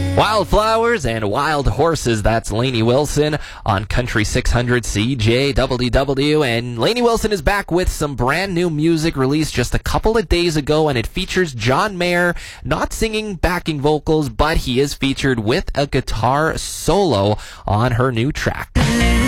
Wildflowers and Wild Horses, that's Lainey Wilson on Country 600 CJWW. And Lainey Wilson is back with some brand new music released just a couple of days ago, and it features John Mayer, not singing backing vocals, but he is featured with a guitar solo on her new track.